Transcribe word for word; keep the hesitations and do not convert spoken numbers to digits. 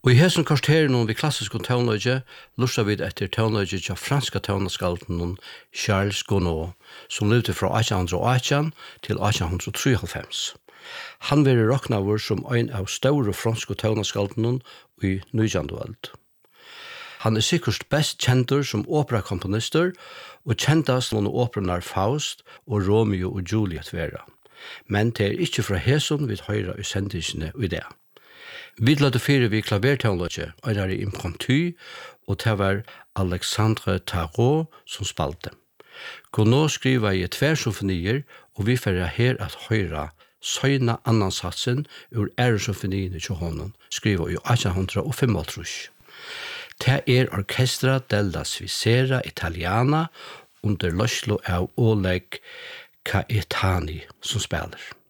Og i hesen kvarteren vi klassisk tøvnløgje, lustet vi etter tøvnløgje til franska tøvnaskalten Charles Gounod, som levde fra atten atten til atten treoghalvfems. Han var råknaver som en av store franske tøvnaskalten i nitjándu øld. Han er sikkert best kjentur som operakomponister, og kjentast noen operanar Faust og Romeo og Juliet vera. Men det er ikke fra heson vi høyra i sendisene i det. Vi lade fire vi klavertøvnløgje, og er i impromptu, og det var Alexandre Tarot som spalte. Gounod skriva i tver symfonier, og vi får her at høyra søyna annansatsen ur æresymfonien til honom, skriva i atten femogtrýss. Det er Orchestra della Svizzera Italiana under løslo av Oleg Caetani som spiller.